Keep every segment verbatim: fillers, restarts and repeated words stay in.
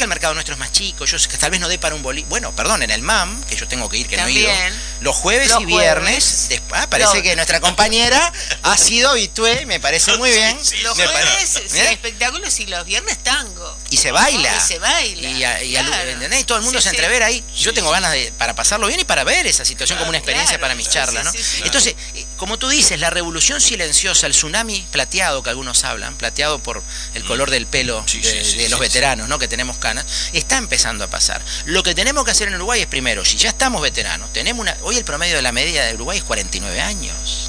que el mercado nuestro es más chico, yo que tal vez no dé para un boliche. Bueno, perdón, en el M A M, que yo tengo que ir, que También. no he ido, los jueves Los y viernes, jueves. después, ah, parece Los- que nuestra compañera ha sido habitué, me parece muy bien. Sí, sí, Los Me jueves parece- sí, ¿eh? espectáculos y los viernes tango. Y se baila. Y se baila. Y, a- y a- claro. ¿entendés? Y todo el mundo Sí, se sí. entrevera ahí. Yo Sí, tengo sí. ganas de para pasarlo bien y para ver esa situación Claro, como una experiencia claro, para mis sí, charlas, sí, ¿no? sí, sí. Entonces, eh, como tú dices, la revolución silenciosa, el tsunami plateado que algunos hablan, plateado por el color del pelo Sí, de, sí, sí, de los sí, veteranos, ¿no? Que tenemos canas, está empezando a pasar. Lo que tenemos que hacer en Uruguay es primero, si ya estamos veteranos, tenemos una, hoy el promedio de la media de Uruguay es cuarenta y nueve años.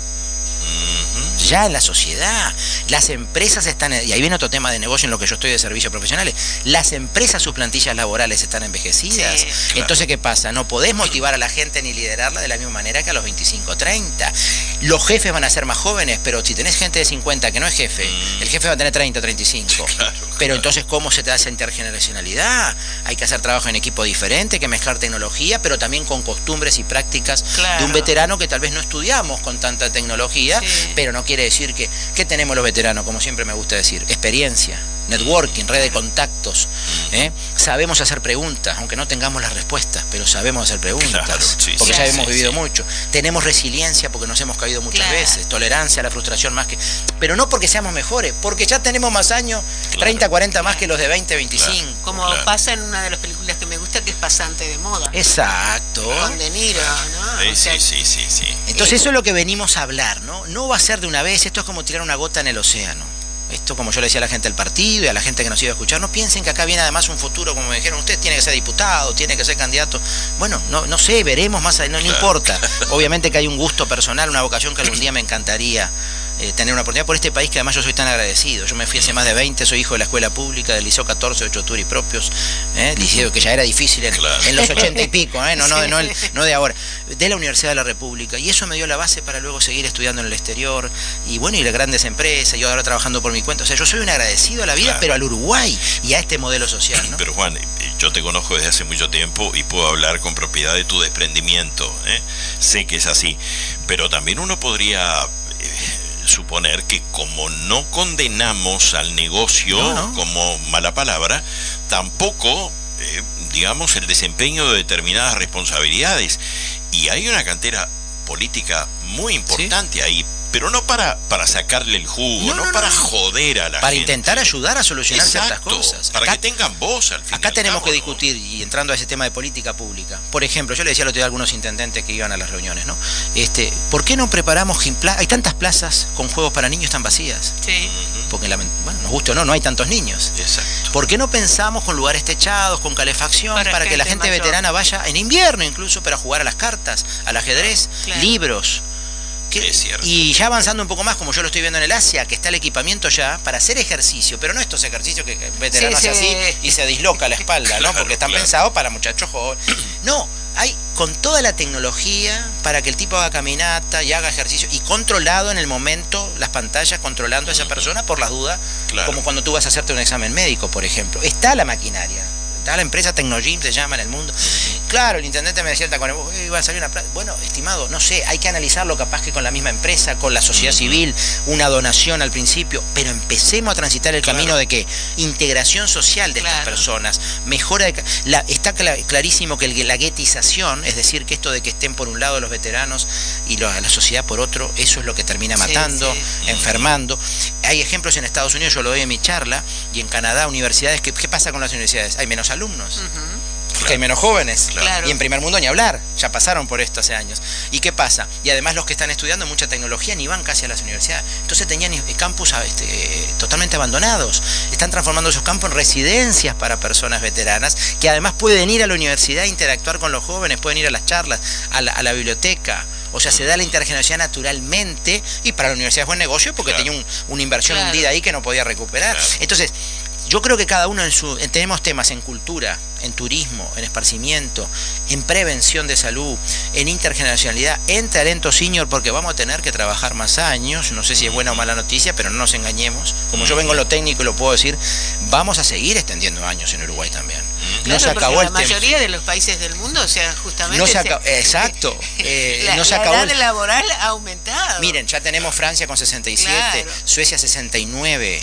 Ujú. Ya en la sociedad, las empresas están, y ahí viene otro tema de negocio en lo que yo estoy de servicios profesionales, las empresas, sus plantillas laborales están envejecidas. Sí, claro. Entonces, ¿qué pasa? No podés motivar a la gente ni liderarla de la misma manera que a los veinticinco, treinta. Los jefes van a ser más jóvenes, pero si tenés gente de cincuenta que no es jefe, Mm. el jefe va a tener treinta, treinta y cinco. Claro, Pero claro. entonces, ¿cómo se te da esa intergeneracionalidad? Hay que hacer trabajo en equipo diferente, hay que mezclar tecnología, pero también con costumbres y prácticas Claro. de un veterano que tal vez no estudiamos con tanta tecnología, Sí. pero no quiere decir que... ¿Qué tenemos los veteranos? Como siempre me gusta decir, experiencia, networking, red de contactos. ¿eh? Sabemos hacer preguntas, aunque no tengamos las respuestas, pero sabemos hacer preguntas, Claro, sí, porque sí, ya sí, hemos sí, vivido sí. mucho. Tenemos resiliencia porque nos hemos caído muchas Claro. veces, tolerancia a la frustración más que... Pero no porque seamos mejores, porque ya tenemos más años, Claro. treinta, cuarenta más que los de veinte, veinticinco. Como Claro. pasa en una de las películas que me gusta, que es Pasante de Moda. Exacto. Con De Niro, ¿no? Sí, O sea, sí, sí, sí, sí. Entonces eso es lo que venimos a hablar, ¿no? No va a ser de una vez, esto es como tirar una gota en el océano. Esto, como yo le decía a la gente del partido y a la gente que nos iba a escuchar, no piensen que acá viene además un futuro, como me dijeron, usted tiene que ser diputado, tiene que ser candidato. Bueno, no, no sé, veremos más adelante, no, no Claro. importa. Obviamente que hay un gusto personal, una vocación que algún día me encantaría eh, tener una oportunidad por este país que además yo soy tan agradecido. Yo me fui hace más de veinte, soy hijo de la escuela pública, del Liceo catorce, ocho Turi propios, ¿eh? Liceo que ya era difícil en, Claro. en los ochenta y pico, ¿eh? no, no, Sí. no, el- no de ahora, de la Universidad de la República. Y eso me dio la base para luego seguir estudiando en el exterior. Y bueno, y las grandes empresas, yo ahora trabajando por mi cuenta. O sea, yo soy un agradecido a la vida, Claro. pero al Uruguay y a este modelo social, ¿no? Pero Juan, yo te conozco desde hace mucho tiempo y puedo hablar con propiedad de tu desprendimiento, ¿eh? Sé que es así, pero también uno podría eh, suponer que como no condenamos al negocio No, no. como mala palabra, tampoco, eh, digamos, el desempeño de determinadas responsabilidades. Y hay una cantera política muy importante ahí, pero no para, para sacarle el jugo, No, no, no, para no. joder a la Para gente. intentar ayudar a solucionar ciertas Exacto, cosas. para Acá- que tengan voz al fin. y Acá al tenemos cabo, que ¿no? discutir, y entrando a ese tema de política pública. Por ejemplo, yo le decía al otro día a algunos intendentes que iban a las reuniones, ¿no? Este, ¿por qué no preparamos gimpla- hay tantas plazas con juegos para niños tan vacías? sí. Ujú, Porque, lament- bueno, nos guste o no, no hay tantos niños. exacto. ¿Por qué no pensamos con lugares techados, con calefacción, para, Para que la gente gente mayor. veterana vaya en invierno incluso para jugar a las cartas, al ajedrez, Claro. libros? ¿Qué- Es cierto. Y ya avanzando un poco más, como yo lo estoy viendo en el Asia, que está el equipamiento ya para hacer ejercicio, pero no estos ejercicios que el veterano Sí, hace sí. así y se disloca la espalda, ¿no? Claro, Porque están claro. pensados para muchachos jóvenes. No, hay con toda la tecnología para que el tipo haga caminata y haga ejercicio y controlado en el momento, las pantallas controlando a esa persona por las dudas, Claro. como cuando tú vas a hacerte un examen médico, por ejemplo. Está la maquinaria. Está la empresa Tecnogym, se llama en el mundo. Claro, el intendente me decía, con iba a salir una plata. Bueno, estimado, no sé, hay que analizarlo capaz que con la misma empresa, con la sociedad civil, una donación al principio, pero empecemos a transitar el Claro. camino de que integración social de estas Claro. personas, mejora de, la, está cla- clarísimo que el, la guetización, es decir, que esto de que estén por un lado los veteranos y lo- la sociedad por otro, eso es lo que termina Sí, matando, sí. enfermando. Hay ejemplos en Estados Unidos, yo lo doy en mi charla, y en Canadá, universidades, que, ¿qué pasa con las universidades? Hay menos alumnos. Ujú. Porque hay menos jóvenes. Claro. Y en primer mundo ni hablar, ya pasaron por esto hace años. ¿Y qué pasa? Y además los que están estudiando mucha tecnología ni van casi a las universidades. Entonces tenían campus este, totalmente abandonados. Están transformando esos campos en residencias para personas veteranas, que además pueden ir a la universidad e interactuar con los jóvenes, pueden ir a las charlas, a la, a la biblioteca. O sea, se da la intergeneración naturalmente, y para la universidad es buen negocio porque Claro. tenía un- una inversión Claro. hundida ahí que no podía recuperar. Claro. Entonces, yo creo que cada uno en su... Tenemos temas en cultura, en turismo, en esparcimiento, en prevención de salud, en intergeneracionalidad, en talento senior, porque vamos a tener que trabajar más años. No sé si es buena o mala noticia, pero no nos engañemos. Como yo vengo en lo técnico y lo puedo decir, vamos a seguir extendiendo años en Uruguay también. No Claro, se porque acabó la el tiempo. mayoría de los países del mundo, o sea, justamente... No se se- acabó, exacto. Eh, la, no se la acabó edad el- laboral ha aumentado. Miren, ya tenemos Francia con sesenta y siete, Claro. Suecia sesenta y nueve.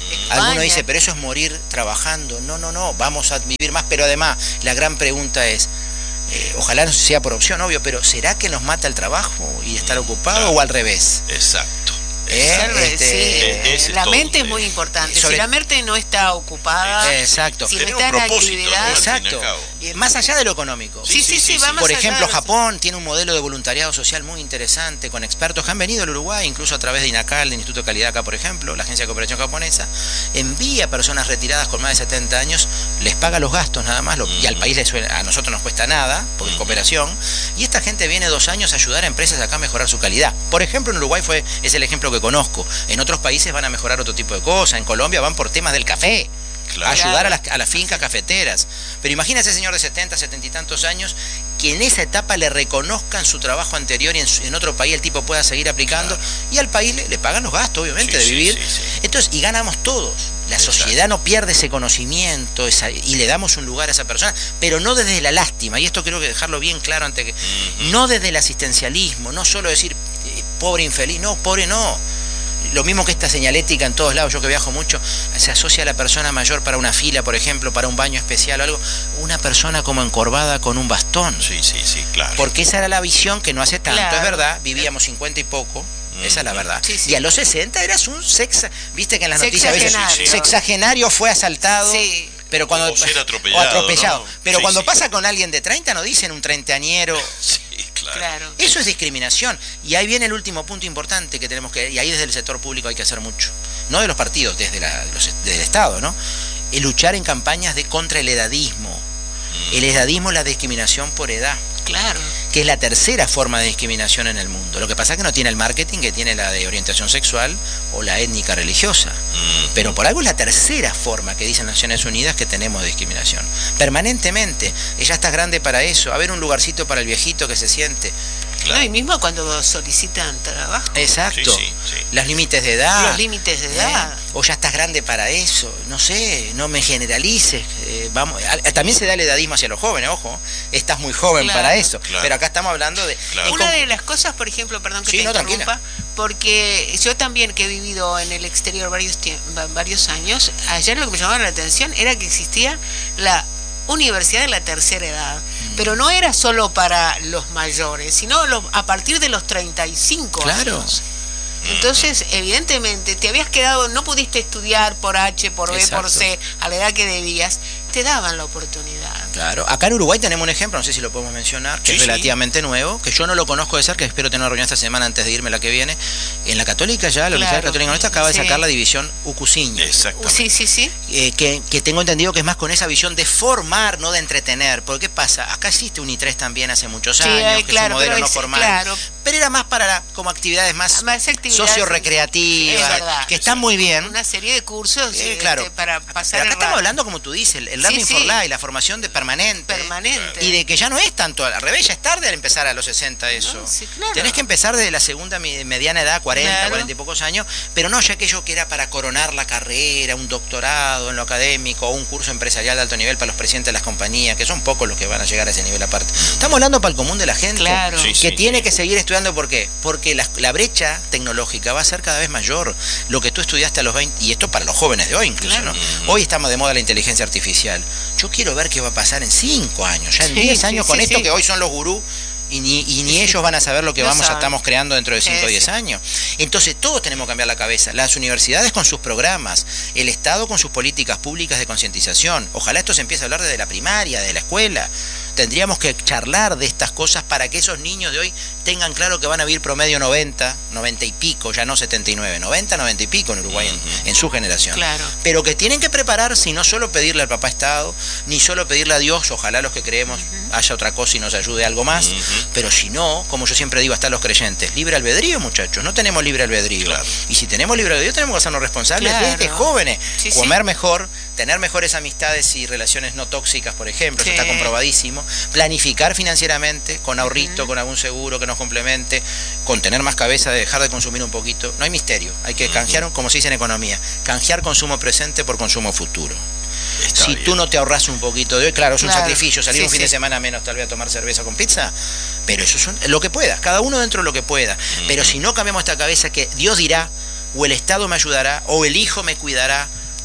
Alguno dice, pero eso es morir trabajando. No, no, no, vamos a vivir más. Pero además, la gran pregunta es, eh, ojalá no sea por opción, obvio, pero ¿será que nos mata el trabajo y estar ocupado, claro, o al revés? Exacto. ¿Eh? Este, Ese sí, la todo mente un es muy tema. importante. Sobre- Si la mente no está ocupada, Exacto. si no Tener está un en propósito, actividad, ¿no? Al fin y al Exacto. cabo. Y más allá de lo económico. Sí, sí, sí, va más Por allá ejemplo, de- Japón tiene un modelo de voluntariado social muy interesante, con expertos que han venido al Uruguay, incluso a través de INACAL, del Instituto de Calidad acá, por ejemplo, la Agencia de Cooperación Japonesa, envía a personas retiradas con más de setenta años, les paga los gastos nada más, lo- y al país le suena- a nosotros nos cuesta nada, porque es cooperación, y esta gente viene dos años a ayudar a empresas acá a mejorar su calidad. Por ejemplo, en Uruguay fue, es el ejemplo que conozco. En otros países van a mejorar otro tipo de cosas, en Colombia van por temas del café. Claro. A ayudar a las, a las fincas cafeteras. Pero imagínese ese señor de setenta, setenta y tantos años, que en esa etapa le reconozcan su trabajo anterior y en, su- en otro país el tipo pueda seguir aplicando, Claro. y al país le, le pagan los gastos, obviamente, Sí, de sí, vivir. sí, sí. Entonces, y ganamos todos. La Exacto. sociedad no pierde ese conocimiento esa- y le damos un lugar a esa persona, pero no desde la lástima, y esto creo que dejarlo bien claro antes que... Ujú. No desde el asistencialismo, no solo decir eh, pobre infeliz, no, pobre no. Lo mismo que esta señalética en todos lados, yo que viajo mucho, se asocia a la persona mayor para una fila, por ejemplo, para un baño especial o algo, una persona como encorvada con un bastón. Sí, sí, sí, claro. Porque esa era la visión que no hace tanto, Claro. es verdad, vivíamos cincuenta y poco, esa es la verdad. Sí, sí. Y a los sesenta eras un sexa, viste que en las noticias a veces Sexagenario. sexagenario fue asaltado. Sí. Pero cuando O ser atropellado, o atropellado. ¿no? Pero Sí, cuando sí. pasa con alguien de treinta no dicen un treintañero. Sí, claro. Claro. Eso es discriminación. Y ahí viene el último punto importante que tenemos que, y ahí desde el sector público hay que hacer mucho. No de los partidos, desde, la, los, desde el Estado, ¿no? El luchar en campañas de contra el edadismo. El edadismo es la discriminación por edad, Claro. que es la tercera forma de discriminación en el mundo. Lo que pasa es que no tiene el marketing que tiene la de orientación sexual o la étnica religiosa. Mm. Pero por algo es la tercera forma que dicen Naciones Unidas que tenemos de discriminación. Permanentemente. Ella está grande para eso. A ver un lugarcito para el viejito que se siente. Claro. No, y mismo cuando solicitan trabajo, Exacto. Sí, sí, sí. Los límites de edad. los límites de edad. ¿Eh? O ya estás grande para eso, no sé, no me generalices. eh, vamos, a- también se da el edadismo hacia los jóvenes, ojo, estás muy joven Claro. para eso. Claro. Pero acá estamos hablando de... Claro. es Una como- de las cosas, por ejemplo, perdón que Sí, te no, interrumpa, tranquila. porque yo también que he vivido en el exterior varios tie- va- varios años, ayer lo que me llamaba la atención era que existía la universidad de la tercera edad, Mm. pero no era solo para los mayores, sino los- a partir de los treinta y cinco Claro. años. Entonces, evidentemente, te habías quedado, no pudiste estudiar por H, por B, por Exacto. C, a la edad que debías, te daban la oportunidad. Claro, acá en Uruguay tenemos un ejemplo, no sé si lo podemos mencionar, que Sí, es sí. relativamente nuevo, que yo no lo conozco de cerca, espero tener una reunión esta semana antes de irme la que viene. En la Católica ya, la Universidad Claro. Católica Nuestra acaba Sí. de sacar la división Ucusiño. Exactamente. Sí, sí, sí. Eh, que, que tengo entendido que es más con esa visión de formar, no de entretener. Porque ¿qué pasa? Acá existe un I tres también hace muchos Sí, años, eh, que es claro, un modelo pero no es- formal. claro. Pero era más para la- como actividades más, Más actividades- socio-recreativas, Es verdad. que están muy bien. Una serie de cursos Eh, este, claro. para Pero pasar acá el estamos rato. hablando, como tú dices, el, el learning Sí, for sí. life, la formación de permanente. Permanente. Y de que ya no es tanto, al revés, ya es tarde al empezar a los sesenta eso. No, sí, claro. Tenés que empezar desde la segunda mi- mediana edad, cuarenta, Claro. cuarenta y pocos años, pero no ya aquello que era para coronar la carrera, un doctorado en lo académico o un curso empresarial de alto nivel para los presidentes de las compañías, que son pocos los que van a llegar a ese nivel aparte. Estamos hablando para el común de la gente, Claro. Sí, que sí, tiene sí. que seguir estudiando. ¿Por qué? Porque la, la brecha tecnológica va a ser cada vez mayor. Lo que tú estudiaste a los veinte, y esto para los jóvenes de hoy incluso, Claro. ¿no? Hoy estamos de moda la inteligencia artificial. Yo quiero ver qué va a pasar en cinco años, ya en Sí, diez sí, años sí, con esto sí. que hoy son los gurús. Y ni, y ni ellos van a saber lo que No vamos a saben. estamos creando dentro de cinco o Sí, diez sí. años. Entonces todos tenemos que cambiar la cabeza. Las universidades con sus programas, el Estado con sus políticas públicas de concientización. Ojalá esto se empiece a hablar desde la primaria, desde la escuela. Tendríamos que charlar de estas cosas para que esos niños de hoy tengan claro que van a vivir promedio noventa, noventa y pico, ya no setenta y nueve, noventa, noventa y pico en Uruguay en, en su generación. Claro. Pero que tienen que prepararse y no solo pedirle al papá Estado, ni solo pedirle a Dios, ojalá los que creemos haya otra cosa y nos ayude algo más, Ujú. pero si no, como yo siempre digo hasta los creyentes, libre albedrío, muchachos, no tenemos libre albedrío. Claro. Y si tenemos libre albedrío tenemos que hacernos responsables Claro. desde jóvenes, Sí, comer sí. mejor, tener mejores amistades y relaciones no tóxicas, por ejemplo, Sí. eso está comprobadísimo, planificar financieramente, con ahorrito, con algún seguro que nos complemente, con tener más cabeza de dejar de consumir un poquito, no hay misterio, hay que canjear, como se dice en economía, canjear consumo presente por consumo futuro. Está Si bien. tú no te ahorras un poquito de hoy, claro, es un Claro. sacrificio, salir Sí, un fin sí. de semana menos tal vez a tomar cerveza con pizza, pero eso es un- lo que puedas, cada uno dentro de lo que pueda. Pero si no cambiamos esta cabeza que Dios dirá, o el Estado me ayudará, o el hijo me cuidará,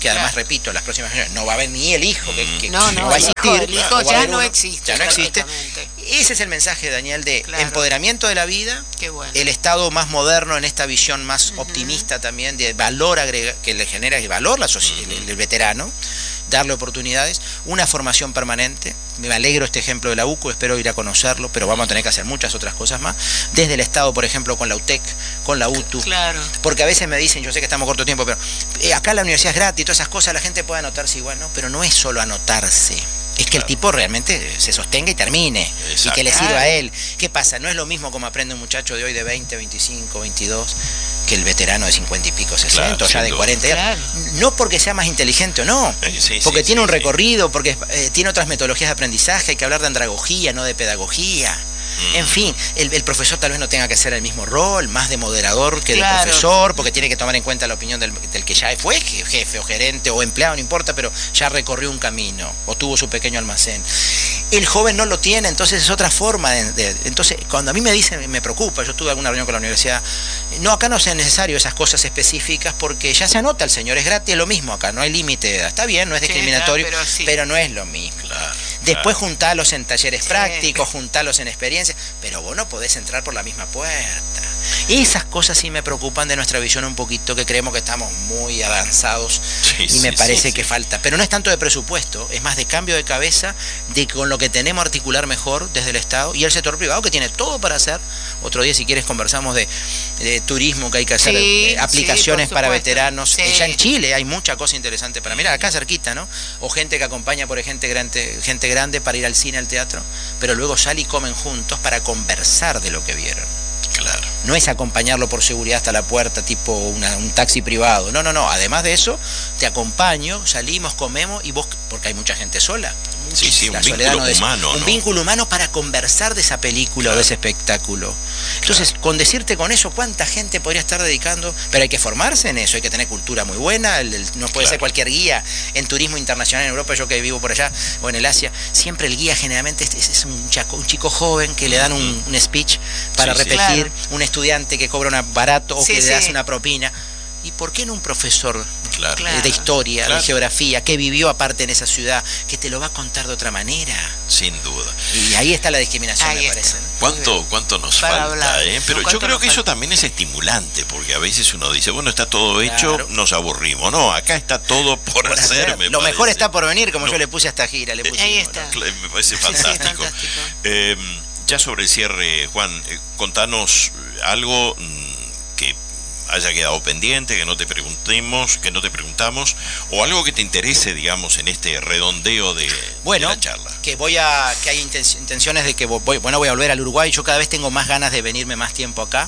que además, Claro. repito, las próximas generaciones no va a haber ni el hijo, que, que- No, que no, va a el hijo- existir. el hijo o va a ya haber no uno, existe, Ya no existe. prácticamente. Ese es el mensaje, Daniel, de Claro. empoderamiento de la vida, Qué bueno. el Estado más moderno en esta visión más optimista también, de valor agrega, que le genera el valor la soci- el, el veterano, darle oportunidades, una formación permanente. Me alegro este ejemplo de la U C U, espero ir a conocerlo, pero vamos a tener que hacer muchas otras cosas más. Desde el Estado, por ejemplo, con la U T E C, con la U T U. Claro. Porque a veces me dicen, yo sé que estamos corto de tiempo, pero eh, acá la universidad es gratis, todas esas cosas, la gente puede anotarse igual, ¿no? Pero no es solo anotarse. Es que el Claro. tipo realmente se sostenga y termine. Exacto. Y que le sirva Claro. a él. ¿Qué pasa? No es lo mismo como aprende un muchacho de hoy de veinte, veinticinco, veintidós, que el veterano de cincuenta y pico, sesenta, Claro, o ya sin de duda. cuarenta. Claro. No porque sea más inteligente o no. Eh, sí, Porque sí, tiene sí, un sí. recorrido, porque eh, tiene otras metodologías de aprendizaje. Hay que hablar de andragogía, no de pedagogía. Mm. En fin, el, el profesor tal vez no tenga que hacer el mismo rol, más de moderador que Claro. de profesor, porque tiene que tomar en cuenta la opinión del, del que ya fue jefe o gerente o empleado, no importa, pero ya recorrió un camino o tuvo su pequeño almacén. El joven no lo tiene, entonces es otra forma de, de- entonces cuando a mí me dicen, me preocupa, yo tuve alguna reunión con la universidad, no, acá no es necesario esas cosas específicas porque ya se anota el señor, es gratis, es lo mismo acá, no hay límite de edad, está bien, no es Sí, discriminatorio, claro, pero sí. pero no es lo mismo. Claro, Después claro. juntalos en talleres Sí. prácticos, juntalos en experiencias, pero vos no podés entrar por la misma puerta. Esas cosas sí me preocupan de nuestra visión un poquito, que creemos que estamos muy avanzados Sí, y sí, me parece sí, que sí. falta. Pero no es tanto de presupuesto, es más de cambio de cabeza, de con lo que tenemos articular mejor desde el Estado y el sector privado que tiene todo para hacer. Otro día si quieres conversamos de, de turismo que hay que hacer, Sí, eh, aplicaciones sí, por para supuesto. veteranos. Sí. Eh, Ya en Chile hay mucha cosa interesante para mirar, acá cerquita, ¿no? O gente que acompaña por gente grande, gente grande para ir al cine, al teatro, pero luego sale y comen juntos para conversar de lo que vieron. Claro. No es acompañarlo por seguridad hasta la puerta, tipo una- un taxi privado. No, no, no. Además de eso, te acompaño, salimos, comemos y vos, porque hay mucha gente sola. Sí, sí, un La soledad vínculo no des- humano, Un ¿no? vínculo humano para conversar de esa película Claro. o de ese espectáculo. Entonces, con decirte con eso, ¿cuánta gente podría estar dedicando? Pero hay que formarse en eso, hay que tener cultura muy buena. el- el- no puede Claro. ser cualquier guía en turismo internacional en Europa, yo que vivo por allá, o en el Asia. Siempre el guía generalmente es, es un, chaco- un chico joven que le dan un, un speech para Sí, sí. repetir, Claro. un estudiante que cobra una barato o Sí, que sí. le hace una propina. ¿Y por qué no un profesor Claro. Claro. de historia, Claro. de geografía, que vivió aparte en esa ciudad, que te lo va a contar de otra manera? Sin duda. Y ahí está la discriminación, Ahí me está. parece. ¿no? ¿Cuánto, cuánto nos Para falta? hablar. ¿eh? Pero No, yo ¿cuánto creo nos que eso falta? también es estimulante, porque a veces uno dice, bueno, está todo hecho, Claro. nos aburrimos. No, acá está todo por, Por hacer, hacer. me Lo mejor parece. está por venir, como No. yo le puse a esta gira. Le pusimos, Ahí ¿no? está. Cla- Me parece Sí, fantástico. fantástico. Eh, ya sobre el cierre, Juan, eh, contanos algo mm, que haya quedado pendiente, que no te preguntemos, que no te preguntamos, o algo que te interese, digamos, en este redondeo de, Bueno, de la charla. que voy a, que hay inten- intenciones de que voy, bueno, voy a volver al Uruguay. Yo cada vez tengo más ganas de venirme más tiempo acá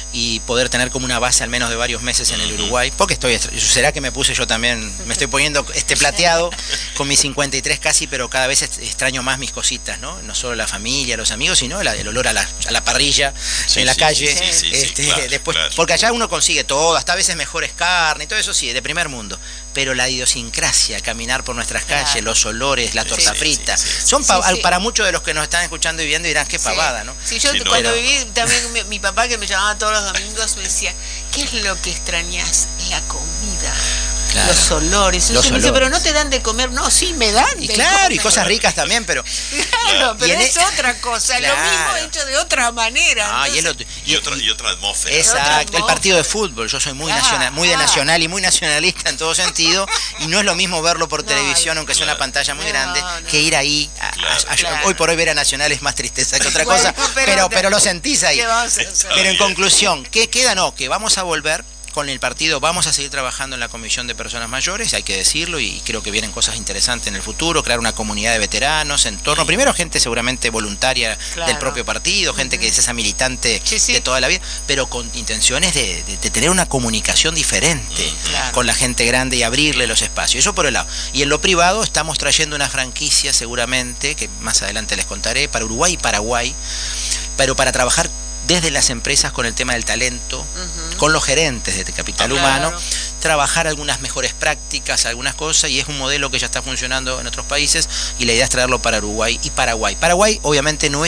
y poder tener como una base al menos de varios meses en el Ujú. Uruguay, porque estoy, estra- será que me puse yo también, me estoy poniendo este plateado con mis cincuenta y tres casi, pero cada vez est- extraño más mis cositas, ¿no? No solo la familia, los amigos, sino la- el olor a la, a la parrilla Sí, en la sí, calle. sí, sí, sí, este, claro, después, claro. porque allá uno consigue todo, hasta a veces mejores carne, y todo eso sí, de primer mundo. Pero la idiosincrasia, caminar por nuestras Claro. calles, los olores, la Sí, torta sí, frita, sí, sí. son pa- Sí, sí. para muchos de los que nos están escuchando y viendo dirán qué pavada, ¿no? Sí, yo Sí, no, cuando pero- viví también mi, mi papá que me llamaba todos los domingos me decía, ¿qué es lo que extrañas? La comida, Claro. los olores. Los Entonces me dice, olores. pero no te dan de comer. No, sí me dan Y de claro, y comer. cosas ricas también, pero Claro, Y pero en es e- otra cosa, Claro. lo mismo hecho de otra manera. ah, y, es lo- Entonces, Y otra, y otra atmósfera. exacto, el Otra partido de atmósfera. fútbol, yo soy muy Ah, nacional, muy de ah. nacional y muy nacionalista en todo sentido, y no es lo mismo verlo por No, televisión, aunque sea una claro. pantalla muy No, grande, no. que ir ahí. a- a- Claro. a- Claro. Hoy por hoy ver a Nacional es más tristeza que otra Bueno, cosa, pero- pero, pero lo sentís ahí. ¿qué vamos a hacer? Pero en conclusión, ¿qué queda? No, que vamos a volver con el partido, vamos a seguir trabajando en la Comisión de Personas Mayores, hay que decirlo, y creo que vienen cosas interesantes en el futuro, crear una comunidad de veteranos en torno, primero gente seguramente voluntaria Claro. del propio partido, gente que es esa militante Sí, sí. de toda la vida, pero con intenciones de, de- de tener una comunicación diferente Claro. con la gente grande y abrirle los espacios. Eso por el lado. Y en lo privado estamos trayendo una franquicia seguramente, que más adelante les contaré, para Uruguay y Paraguay, pero para trabajar desde las empresas con el tema del talento, Ujú. con los gerentes de capital Ah, humano, claro. trabajar algunas mejores prácticas, algunas cosas, y es un modelo que ya está funcionando en otros países, y la idea es traerlo para Uruguay y Paraguay. Paraguay obviamente no es un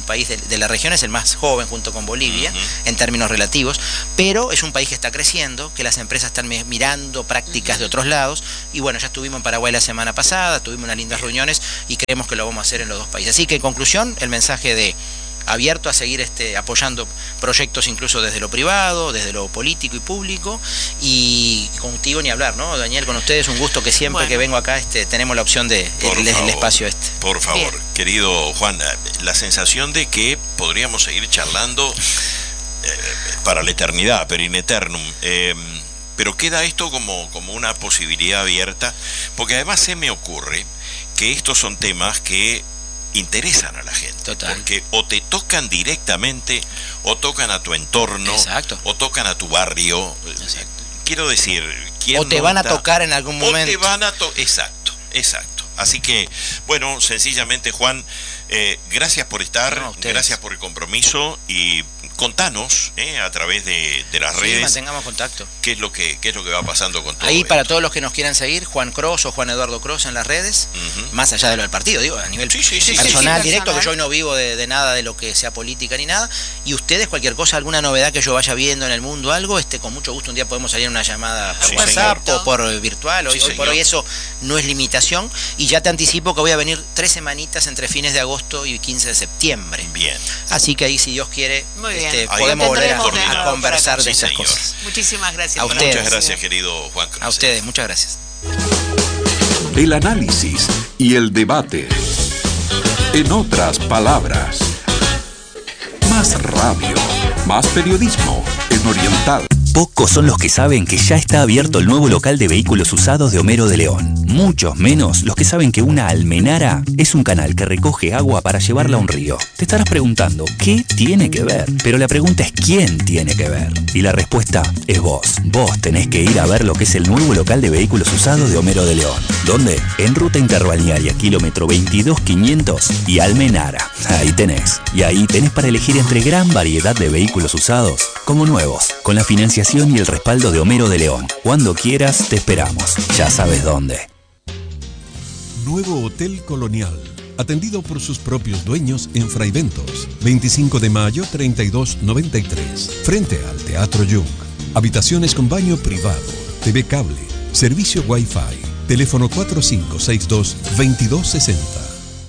país de, de la región, es el más joven junto con Bolivia, uh-huh. en términos relativos, pero es un país que está creciendo, que las empresas están mirando prácticas uh-huh. de otros lados, y bueno, ya estuvimos en Paraguay la semana pasada, tuvimos unas lindas reuniones y creemos que lo vamos a hacer en los dos países. Así que en conclusión, el mensaje de abierto a seguir este, apoyando proyectos incluso desde lo privado, desde lo político y público, y contigo ni hablar, ¿no? Daniel, con ustedes un gusto que siempre bueno. que vengo acá este, tenemos la opción de el, el espacio este. Por favor, bien. Querido Juan, la sensación de que podríamos seguir charlando eh, para la eternidad, per in eternum, eh, pero queda esto como, como una posibilidad abierta, porque además se me ocurre que estos son temas que interesan a la gente. Total. Porque o te tocan directamente, o tocan a tu entorno, exacto. o tocan a tu barrio. Exacto. Quiero decir, ¿quién o te van a tocar en algún momento. O te van a to exacto, exacto. Así que, bueno, sencillamente, Juan, eh, gracias por estar, no, gracias por el compromiso y contanos eh, a través de, de las sí, redes. Mantengamos contacto. ¿Qué es lo que qué es lo que va pasando con todo ahí esto? Para todos los que nos quieran seguir, Juan Cross o Juan Eduardo Cross en las redes, uh-huh. más allá de lo del partido, digo, a nivel sí, sí, sí, personal, sí, sí, directo, personal. Que yo hoy no vivo de, de nada de lo que sea política ni nada, y ustedes, cualquier cosa, alguna novedad que yo vaya viendo en el mundo, algo, este con mucho gusto un día podemos salir en una llamada por sí, WhatsApp señor. O por virtual, hoy, sí, hoy por hoy eso no es limitación, y ya te anticipo que voy a venir tres semanitas entre fines de agosto y quince de septiembre. Bien. Así que ahí, si Dios quiere, muy bien. Este, podemos volver a, a conversar de esas sí, cosas. Muchísimas gracias. A ustedes. Muchas gracias, querido Juan Cruz. A ustedes, muchas gracias. El análisis y el debate. En otras palabras, más radio, más periodismo en Oriental. Pocos son los que saben que ya está abierto el nuevo local de vehículos usados de Homero de León. Muchos menos los que saben que una almenara es un canal que recoge agua para llevarla a un río. Te estarás preguntando, ¿qué tiene que ver? Pero la pregunta es, ¿quién tiene que ver? Y la respuesta es vos. Vos tenés que ir a ver lo que es el nuevo local de vehículos usados de Homero de León. ¿Dónde? En Ruta Interbalnearia, kilómetro veintidós quinientos y Almenara. Ahí tenés. Y ahí tenés para elegir entre gran variedad de vehículos usados como nuevos, con la financiación y el respaldo de Homero de León. Cuando quieras, te esperamos. Ya sabes dónde. Nuevo Hotel Colonial, atendido por sus propios dueños en Fraiventos, veinticinco de mayo treinta y dos noventa y tres, frente al Teatro Jung. Habitaciones con baño privado, T V cable, servicio Wi-Fi, teléfono cuatro cinco seis dos, veintidós sesenta.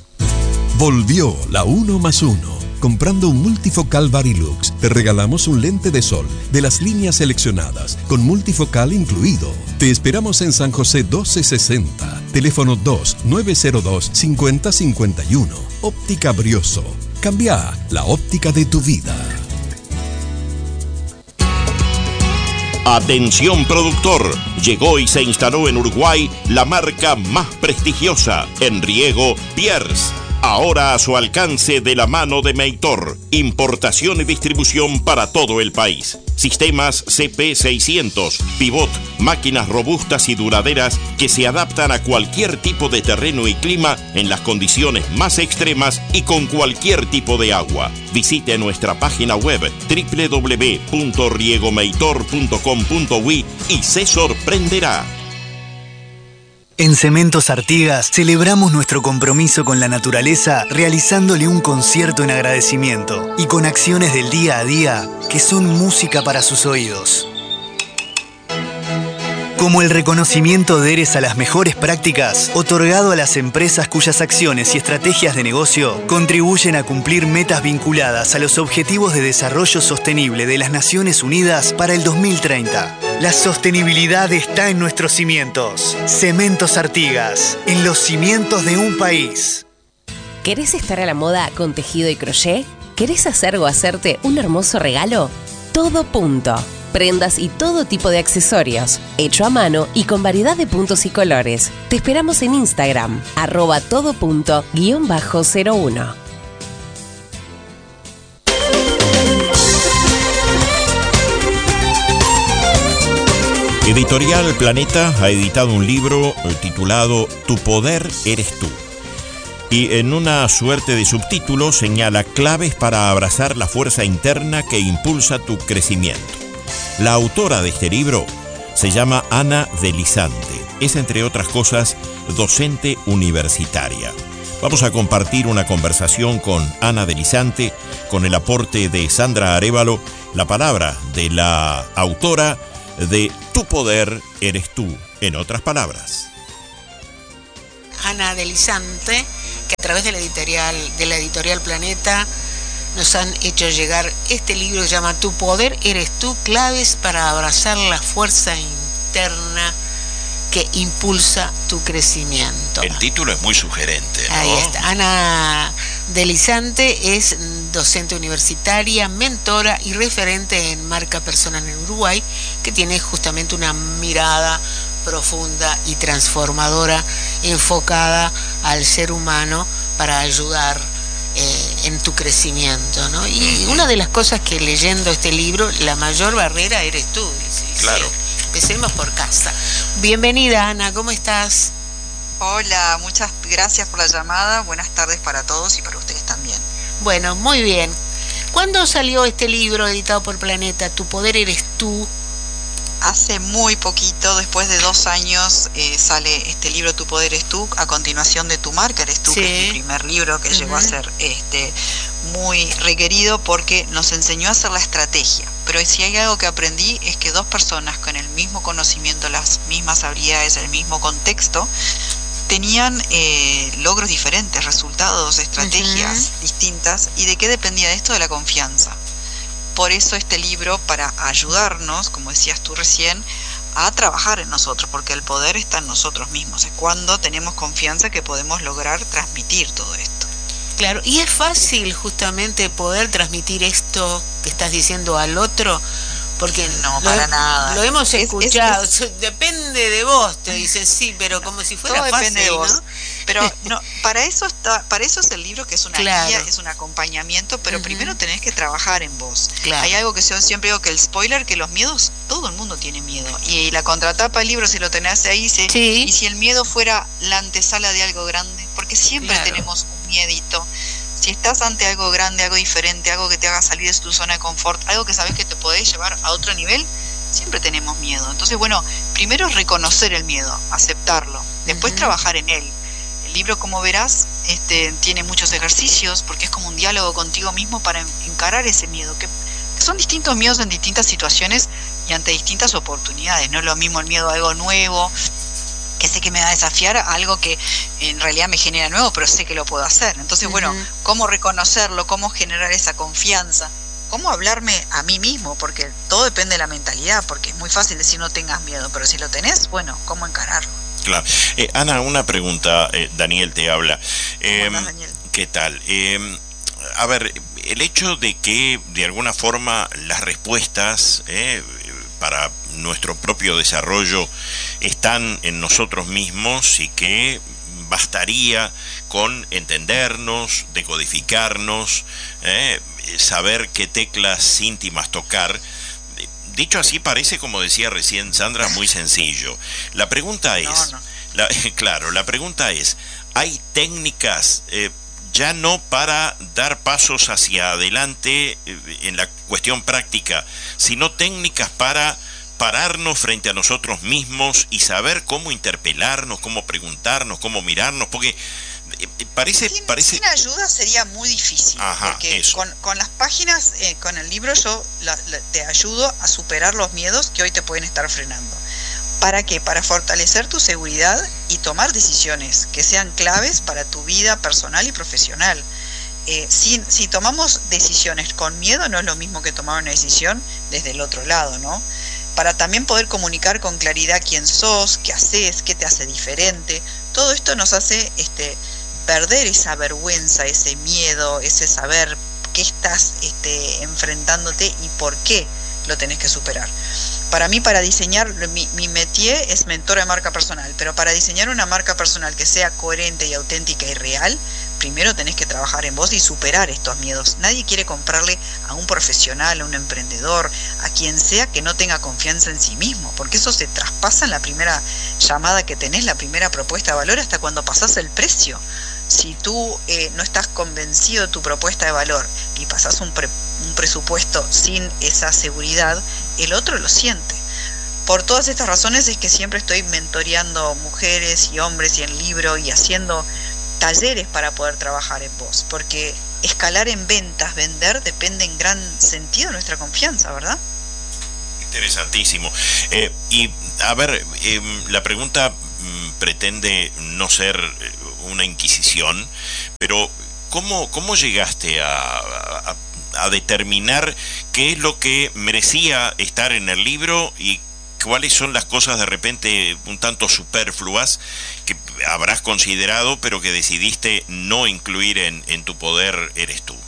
Volvió la uno más uno. Comprando un multifocal Varilux, te regalamos un lente de sol de las líneas seleccionadas, con multifocal incluido. Te esperamos en San José doce sesenta, teléfono dos nueve cero dos, cinco cero cinco uno. Óptica Brioso. Cambia la óptica de tu vida. Atención productor, llegó y se instaló en Uruguay la marca más prestigiosa en riego, Pierce. Ahora a su alcance de la mano de Meitor. Importación y distribución para todo el país. Sistemas C P seiscientos, pivot, máquinas robustas y duraderas que se adaptan a cualquier tipo de terreno y clima en las condiciones más extremas y con cualquier tipo de agua. Visite nuestra página web doble u doble u doble u punto riegomeitor punto com punto uy y se sorprenderá. En Cementos Artigas celebramos nuestro compromiso con la naturaleza realizándole un concierto en agradecimiento y con acciones del día a día que son música para sus oídos. Como el reconocimiento de Eres a las mejores prácticas, otorgado a las empresas cuyas acciones y estrategias de negocio contribuyen a cumplir metas vinculadas a los Objetivos de Desarrollo Sostenible de las Naciones Unidas para el dos mil treinta. La sostenibilidad está en nuestros cimientos. Cementos Artigas, en los cimientos de un país. ¿Querés estar a la moda con tejido y crochet? ¿Querés hacer o hacerte un hermoso regalo? Todo Punto. Prendas y todo tipo de accesorios, hecho a mano y con variedad de puntos y colores. Te esperamos en Instagram, arroba todo punto guión bajo cero uno. Editorial Planeta ha editado un libro titulado Tu poder eres tú. Y en una suerte de subtítulo señala claves para abrazar la fuerza interna que impulsa tu crecimiento. La autora de este libro se llama Ana de Lisante. Es, entre otras cosas, docente universitaria. Vamos a compartir una conversación con Ana Delizante, con el aporte de Sandra Arévalo, la palabra de la autora de Tu poder eres tú, en otras palabras. Ana Delizante, que a través de la editorial, de la editorial Planeta nos han hecho llegar este libro que se llama Tu poder eres tú, claves para abrazar la fuerza interna que impulsa tu crecimiento. El título es muy sugerente, ¿no? Ahí está. Ana Delizante es docente universitaria, mentora y referente en marca personal en Uruguay, que tiene justamente una mirada profunda y transformadora enfocada al ser humano para ayudar eh, en tu crecimiento, ¿no? Y una de las cosas que leyendo este libro, la mayor barrera eres tú, dice. Claro. Sí. Empecemos por casa. Bienvenida, Ana, ¿cómo estás? Hola, muchas gracias por la llamada. Buenas tardes para todos y para ustedes también. Bueno, muy bien. ¿Cuándo salió este libro editado por Planeta, Tu poder eres tú? Hace muy poquito, después de dos años, eh, sale este libro Tu poder eres tú, a continuación de Tu marca eres tú, sí, que es mi primer libro, que uh-huh. llegó a ser este, muy requerido porque nos enseñó a hacer la estrategia. Pero si hay algo que aprendí es que dos personas con el mismo conocimiento, las mismas habilidades, el mismo contexto, tenían eh, logros diferentes, resultados, estrategias uh-huh. distintas. ¿Y de qué dependía esto? De la confianza. Por eso este libro, para ayudarnos, como decías tú recién, a trabajar en nosotros, porque el poder está en nosotros mismos. Es cuando tenemos confianza que podemos lograr transmitir todo esto. Claro, y es fácil justamente poder transmitir esto que estás diciendo al otro, porque no, para lo, nada. Lo hemos es, escuchado, es, es, depende de vos, te dicen sí, pero como si fuera todo fácil, depende de vos. ¿no? Pero no, para eso está, para eso es el libro, que es una claro. guía, es un acompañamiento, pero uh-huh. primero tenés que trabajar en vos. Claro. Hay algo que yo siempre digo, que el spoiler, que los miedos, todo el mundo tiene miedo. Y la contratapa del libro, si lo tenés ahí, dice, sí. y si el miedo fuera la antesala de algo grande, porque siempre claro. tenemos un miedito. Si estás ante algo grande, algo diferente, algo que te haga salir de tu zona de confort, algo que sabes que te podés llevar a otro nivel, siempre tenemos miedo. Entonces, bueno, primero reconocer el miedo, aceptarlo, después uh-huh. trabajar en él. El libro, como verás, este, tiene muchos ejercicios, porque es como un diálogo contigo mismo para encarar ese miedo, que, que son distintos miedos en distintas situaciones y ante distintas oportunidades. No es lo mismo el miedo a algo nuevo, que sé que me va a desafiar, a algo que en realidad me genera nuevo, pero sé que lo puedo hacer. Entonces, uh-huh. bueno, cómo reconocerlo, cómo generar esa confianza, cómo hablarme a mí mismo, porque todo depende de la mentalidad, porque es muy fácil decir no tengas miedo, pero si lo tenés, bueno, cómo encararlo. Claro. Eh, Ana, una pregunta, eh, Daniel te habla. Eh, ¿Cómo andás, Daniel? ¿Qué tal? Eh, a ver, el hecho de que de alguna forma las respuestas eh, para nuestro propio desarrollo están en nosotros mismos y que bastaría con entendernos, decodificarnos, eh, saber qué teclas íntimas tocar. Dicho así, parece, como decía recién Sandra, muy sencillo. La pregunta es, no, no. La, claro, la pregunta es, ¿hay técnicas eh, ya no para dar pasos hacia adelante eh, en la cuestión práctica, sino técnicas para pararnos frente a nosotros mismos y saber cómo interpelarnos, cómo preguntarnos, cómo mirarnos? Porque eh, parece, sin, parece... sin ayuda sería muy difícil. Ajá, porque eso. Con, con las páginas, eh, con el libro yo la, la, te ayudo a superar los miedos que hoy te pueden estar frenando. ¿Para qué? Para fortalecer tu seguridad y tomar decisiones que sean claves para tu vida personal y profesional. Eh, si, si tomamos decisiones con miedo, no es lo mismo que tomar una decisión desde el otro lado, ¿no? Para también poder comunicar con claridad quién sos, qué haces, qué te hace diferente. Todo esto nos hace este, perder esa vergüenza, ese miedo, ese saber qué estás este, enfrentándote y por qué lo tenés que superar. Para mí, para diseñar, mi, mi métier es mentora de marca personal, pero para diseñar una marca personal que sea coherente y auténtica y real, primero tenés que trabajar en vos y superar estos miedos. Nadie quiere comprarle a un profesional, a un emprendedor, a quien sea que no tenga confianza en sí mismo, porque eso se traspasa en la primera llamada que tenés, la primera propuesta de valor, hasta cuando pasás el precio. Si tú eh, no estás convencido de tu propuesta de valor y pasás un, pre, un presupuesto sin esa seguridad, el otro lo siente. Por todas estas razones es que siempre estoy mentoreando mujeres y hombres y en libro y haciendo talleres para poder trabajar en vos, porque escalar en ventas, vender, depende en gran sentido de nuestra confianza, ¿verdad? Interesantísimo. Eh, y a ver, eh, la pregunta mm, pretende no ser una inquisición, pero ¿cómo, cómo llegaste a, a, a determinar qué es lo que merecía estar en el libro y cuáles son las cosas de repente un tanto superfluas que habrás considerado pero que decidiste no incluir en, en tu poder eres tú?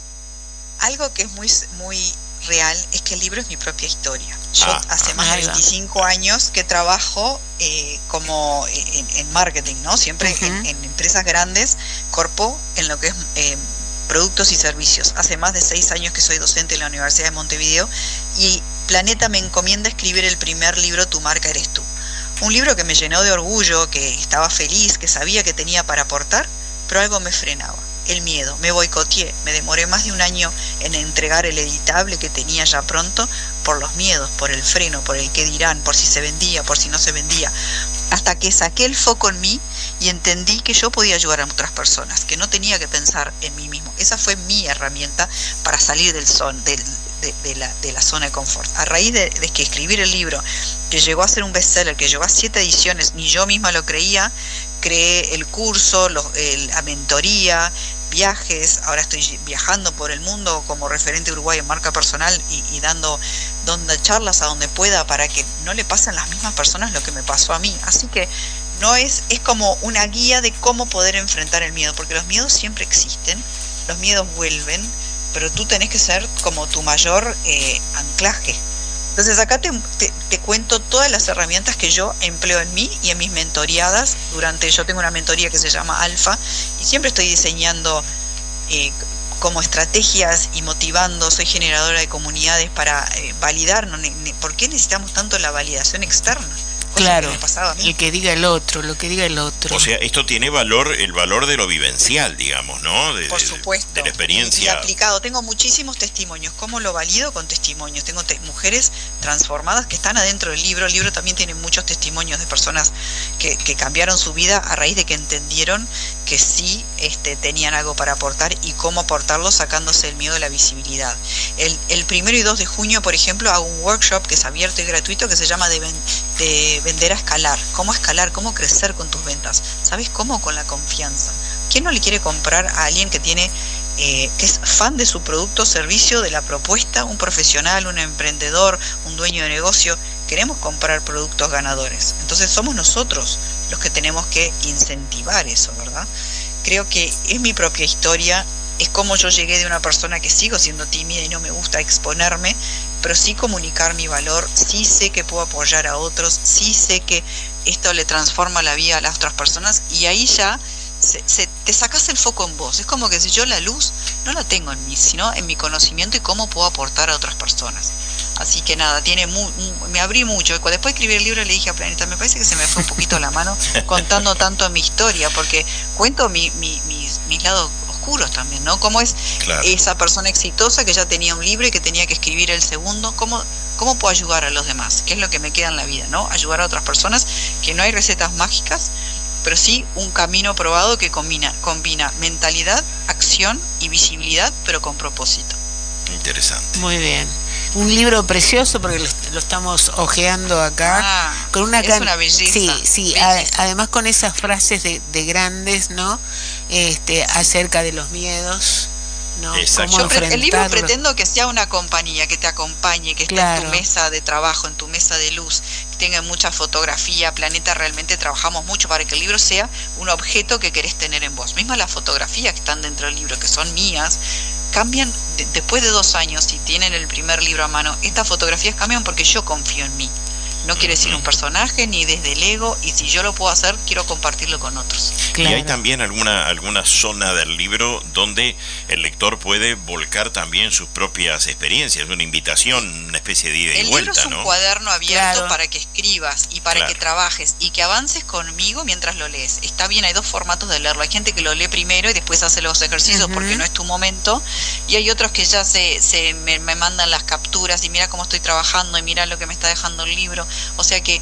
Algo que es muy, muy real es que el libro es mi propia historia. Yo ah, hace ah, más de veinticinco años que trabajo eh, como en, en marketing, ¿no? Siempre uh-huh. en, en empresas grandes, corpo, en lo que es eh, productos y servicios. Hace más de seis años que soy docente en la Universidad de Montevideo y Planeta me encomienda escribir el primer libro, Tu marca eres tú. Un libro que me llenó de orgullo, que estaba feliz, que sabía que tenía para aportar, pero algo me frenaba. El miedo, me boicoteé, me demoré más de un año en entregar el editable que tenía ya pronto por los miedos, por el freno, por el qué dirán, por si se vendía, por si no se vendía, hasta que saqué el foco en mí y entendí que yo podía ayudar a otras personas, que no tenía que pensar en mí mismo. Esa fue mi herramienta para salir del son, del, de, de, la, de la zona de confort. A raíz de, de que escribir el libro, que llegó a ser un bestseller, que llegó a siete ediciones, ni yo misma lo creía, creé el curso, los, el, la mentoría, viajes, ahora estoy viajando por el mundo como referente Uruguay en marca personal y, y dando donde charlas a donde pueda para que no le pasen a las mismas personas lo que me pasó a mí. Así que no es, es como una guía de cómo poder enfrentar el miedo, porque los miedos siempre existen, los miedos vuelven, pero tú tenés que ser como tu mayor eh, anclaje. Entonces acá te, te, te cuento todas las herramientas que yo empleo en mí y en mis mentoreadas. Durante, yo tengo una mentoría que se llama Alfa y siempre estoy diseñando eh, como estrategias y motivando. Soy generadora de comunidades para eh, validar. ¿no? ¿Por qué necesitamos tanto la validación externa? Claro, el que diga el otro, lo que diga el otro. O sea, esto tiene valor, el valor de lo vivencial, digamos, ¿no? De, Por supuesto. De, de la experiencia. Y, y aplicado. Tengo muchísimos testimonios. ¿Cómo lo valido? Con testimonios. Tengo te mujeres transformadas que están adentro del libro. El libro también tiene muchos testimonios de personas que, que cambiaron su vida a raíz de que entendieron que sí este, tenían algo para aportar y cómo aportarlo sacándose el miedo de la visibilidad. El, el primero y dos de junio, por ejemplo, hago un workshop que es abierto y gratuito que se llama de, de vender a escalar. ¿Cómo escalar? ¿Cómo crecer con tus ventas? ¿Sabes cómo? Con la confianza. ¿Quién no le quiere comprar a alguien que tiene eh, que es fan de su producto o servicio, de la propuesta? Un profesional, un emprendedor, un dueño de negocio. Queremos comprar productos ganadores. Entonces somos nosotros los que tenemos que incentivar eso, ¿verdad? Creo que es mi propia historia. Es como yo llegué de una persona que sigo siendo tímida y no me gusta exponerme, pero sí comunicar mi valor, sí sé que puedo apoyar a otros, sí sé que esto le transforma la vida a las otras personas y ahí ya se, se, te sacas el foco en vos. Es como que si yo la luz no la tengo en mí, sino en mi conocimiento y cómo puedo aportar a otras personas. Así que nada, tiene muy, muy, me abrí mucho. Después de escribir el libro le dije a Planeta, me parece que se me fue un poquito la mano contando tanto mi historia, porque cuento mi, mi, mis, mis lados oscuros también, ¿no? Cómo es claro. Esa persona exitosa que ya tenía un libro y que tenía que escribir el segundo, cómo, cómo puedo ayudar a los demás, qué es lo que me queda en la vida, ¿no? Ayudar a otras personas, que no hay recetas mágicas, pero sí un camino probado que combina, combina mentalidad, acción y visibilidad, pero con propósito. Interesante. Muy bien. Un libro precioso porque lo, lo estamos hojeando acá. Ah, con una es una belleza. Sí, sí. A, además con esas frases de, de grandes, ¿no? Este, acerca de los miedos, ¿no? Yo pre el libro pretendo que sea una compañía que te acompañe, que esté claro. en tu mesa de trabajo, en tu mesa de luz, que tenga mucha fotografía. Planeta, realmente trabajamos mucho para que el libro sea un objeto que querés tener en vos. Mismas las fotografías que están dentro del libro, que son mías, cambian de, después de dos años, si tienen el primer libro a mano, estas fotografías cambian porque yo confío en mí. No quiere decir un personaje ni desde el ego, y si yo lo puedo hacer, quiero compartirlo con otros. Claro. Y hay también alguna alguna zona del libro donde el lector puede volcar también sus propias experiencias, una invitación, una especie de ida y el vuelta, libro es un ¿no? cuaderno abierto Claro. para que escribas y para Claro. que trabajes y que avances conmigo mientras lo lees. Está bien, hay dos formatos de leerlo. Hay gente que lo lee primero y después hace los ejercicios uh-huh. porque no es tu momento, y hay otros que ya se, se me, me mandan las capturas y mira cómo estoy trabajando y mira lo que me está dejando el libro. O sea que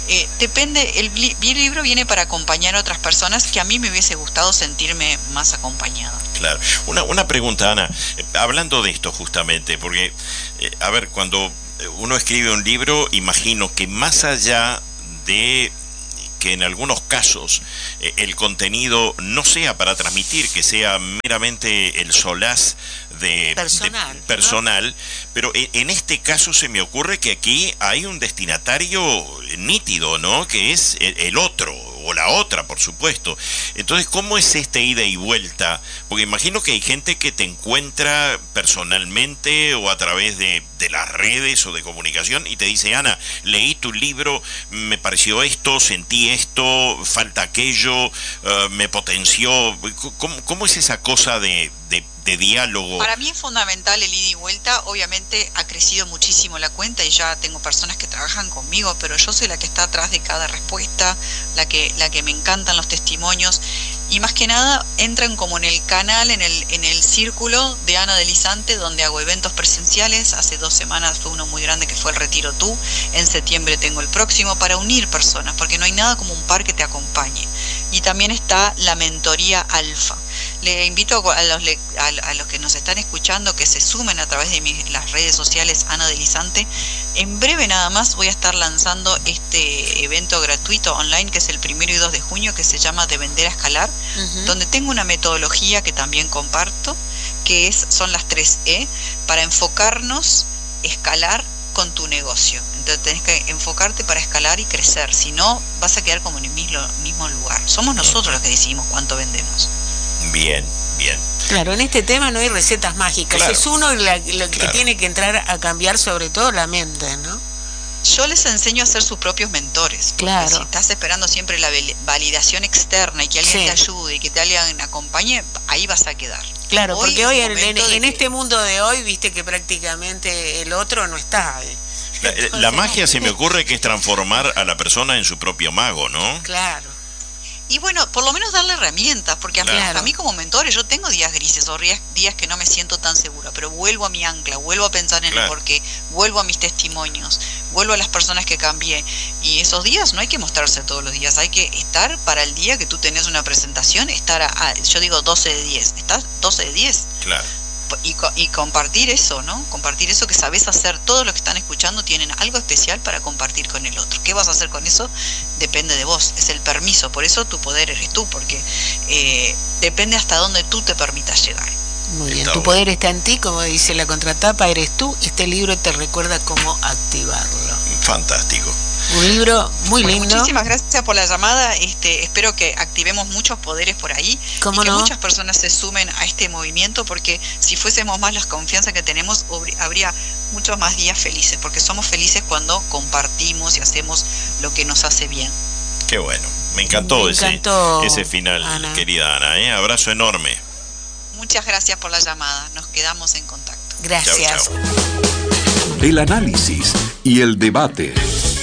Eh, depende, el, li- el libro viene para acompañar a otras personas que a mí me hubiese gustado sentirme más acompañada. Claro. Una, una pregunta, Ana, eh, hablando de esto justamente, porque, eh, a ver, cuando uno escribe un libro, imagino que más allá de que en algunos casos eh, el contenido no sea para transmitir, que sea meramente el solaz de personal, de, personal ¿no? Pero en, en este caso se me ocurre que aquí hay un destinatario nítido, ¿no? Que es el, el otro, o la otra, por supuesto. Entonces, ¿cómo es este ida y vuelta? Porque imagino que hay gente que te encuentra personalmente o a través de, de las redes o de comunicación y te dice, Ana, leí tu libro, me pareció esto, sentí esto, falta aquello, uh, me potenció. ¿Cómo, cómo es esa cosa de, de, de diálogo? Para mí es fundamental el ida y vuelta. Obviamente ha crecido muchísimo la cuenta y ya tengo personas que trabajan conmigo, pero yo soy la que está atrás de cada respuesta, la que, la que me encantan los testimonios, y más que nada entran como en el canal, en el, en el círculo de Ana Deslizante, donde hago eventos presenciales. Hace dos semanas fue uno muy grande que fue el Retiro Tú, en septiembre tengo el próximo, para unir personas, porque no hay nada como un par que te acompañe. Y también está la mentoría alfa. Le invito a los, a, a los que nos están escuchando que se sumen a través de mis, las redes sociales Ana Deslizante. En breve nada más voy a estar lanzando este evento gratuito online, que es el primero y dos de junio, que se llama De Vender a Escalar, uh-huh. donde tengo una metodología que también comparto, que es, son las tres E, para enfocarnos, escalar con tu negocio. Entonces tenés que enfocarte para escalar y crecer, si no vas a quedar como en el mismo, mismo lugar. Somos nosotros los que decidimos cuánto vendemos. Bien, bien. Claro, en este tema no hay recetas mágicas, claro. Es uno la, lo que claro. tiene que entrar a cambiar sobre todo la mente, ¿no? Yo les enseño a ser sus propios mentores. Claro. Si estás esperando siempre la validación externa y que alguien sí. te ayude y que te alguien acompañe, ahí vas a quedar. Claro, hoy porque hoy en, en, en este mundo de hoy, viste que prácticamente el otro no está. ¿eh? La, Entonces, la magia se me ocurre que es transformar a la persona en su propio mago, ¿no? Claro. Y bueno, por lo menos darle herramientas, porque claro. a mí como mentores yo tengo días grises o días, días que no me siento tan segura, pero vuelvo a mi ancla, vuelvo a pensar en claro. el porqué, vuelvo a mis testimonios, vuelvo a las personas que cambié. Y esos días no hay que mostrarse todos los días, hay que estar para el día que tú tenés una presentación, estar a, a yo digo doce de diez, estás doce de diez. Claro. Y, y compartir eso, ¿no? Compartir eso que sabes hacer. Todos los que están escuchando tienen algo especial para compartir con el otro. ¿Qué vas a hacer con eso? Depende de vos, es el permiso. Por eso tu poder eres tú, porque eh, depende hasta dónde tú te permitas llegar. Muy bien, está tu poder está en ti, como dice la contratapa, eres tú. Este libro te recuerda cómo activarlo. Fantástico. Un libro muy bueno, lindo. Muchísimas gracias por la llamada. Este, espero que activemos muchos poderes por ahí y que no? muchas personas se sumen a este movimiento, porque si fuésemos más las confianzas que tenemos, habría muchos más días felices, porque somos felices cuando compartimos y hacemos lo que nos hace bien. Qué bueno. Me encantó, Me encantó ese, ese final, Ana. Querida Ana. ¿eh? Abrazo enorme. Muchas gracias por la llamada. Nos quedamos en contacto. Gracias. Chau, chau. El análisis y el debate.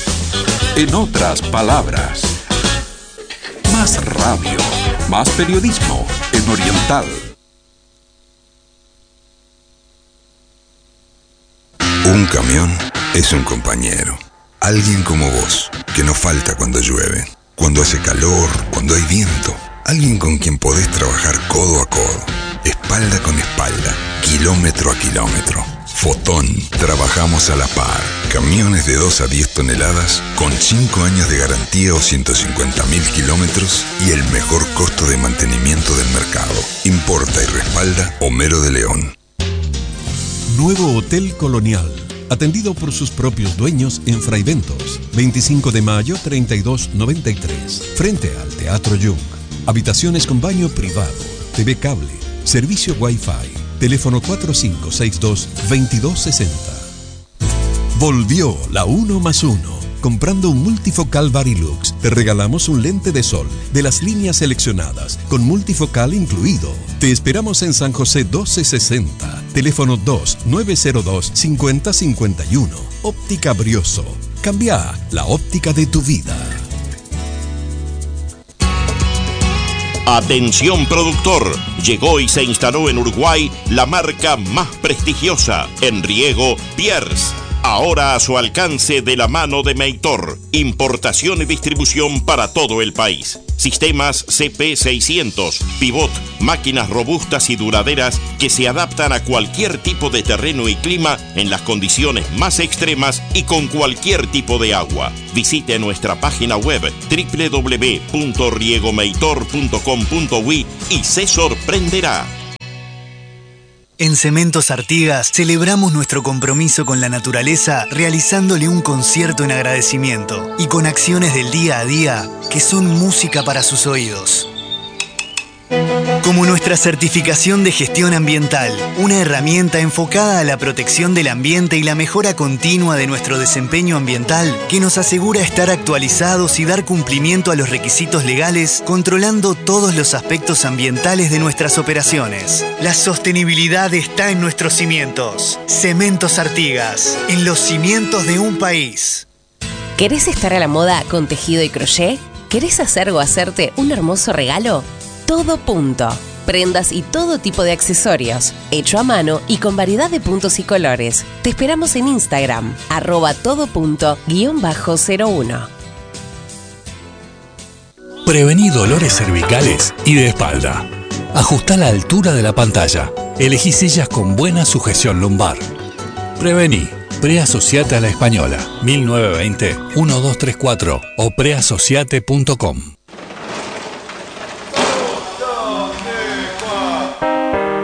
En otras palabras, más radio, más periodismo en Oriental. Un camión es un compañero. Alguien como vos, que no falta cuando llueve, cuando hace calor, cuando hay viento. Alguien con quien podés trabajar codo a codo, espalda con espalda, kilómetro a kilómetro. Fotón, trabajamos a la par. Camiones de dos a diez toneladas, con cinco años de garantía o ciento cincuenta mil kilómetros y el mejor costo de mantenimiento del mercado. Importa y respalda Homero de León. Nuevo Hotel Colonial, atendido por sus propios dueños en Fraiventos, veinticinco de mayo treinta y dos noventa y tres, frente al Teatro Jung. Habitaciones con baño privado, T V cable, servicio Wi-Fi. Teléfono cuatro cinco seis dos, veintidós sesenta. Volvió la uno más uno. Comprando un multifocal Varilux, te regalamos un lente de sol de las líneas seleccionadas, con multifocal incluido. Te esperamos en San José doce sesenta. Teléfono dos nueve cero dos, cinco cero cinco uno. Óptica Brioso. Cambia la óptica de tu vida. Atención productor, llegó y se instaló en Uruguay la marca más prestigiosa en riego Pierce. ahora a su alcance de la mano de Meitor. Importación y distribución para todo el país. Sistemas C P seiscientos, pivot, máquinas robustas y duraderas que se adaptan a cualquier tipo de terreno y clima en las condiciones más extremas y con cualquier tipo de agua. Visite nuestra página web doble u doble u doble u punto riegomeitor punto com punto uy y se sorprenderá. En Cementos Artigas celebramos nuestro compromiso con la naturaleza realizándole un concierto en agradecimiento y con acciones del día a día que son música para sus oídos. Como nuestra certificación de gestión ambiental, una herramienta enfocada a la protección del ambiente y la mejora continua de nuestro desempeño ambiental que nos asegura estar actualizados y dar cumplimiento a los requisitos legales, controlando todos los aspectos ambientales de nuestras operaciones. La sostenibilidad está en nuestros cimientos. Cementos Artigas, en los cimientos de un país. ¿Querés estar a la moda con tejido y crochet? ¿Querés hacer o hacerte un hermoso regalo? Todo Punto. Prendas y todo tipo de accesorios, hecho a mano y con variedad de puntos y colores. Te esperamos en Instagram, arroba todo punto guión bajo cero uno. Prevení dolores cervicales y de espalda. Ajustá la altura de la pantalla. Elegí sillas con buena sujeción lumbar. Prevení. Preasociate a la Española. mil novecientos veinte, uno dos tres cuatro o preasociate punto com.